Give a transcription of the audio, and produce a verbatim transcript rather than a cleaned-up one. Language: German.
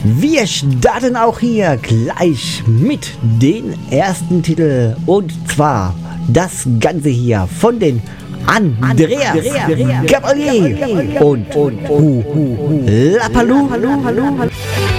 Wir starten auch hier gleich mit dem ersten Titel und zwar das Ganze hier von den Andreas, Andreas Gabalier und, und, und Hu, Hu, Hu, Lapaloo.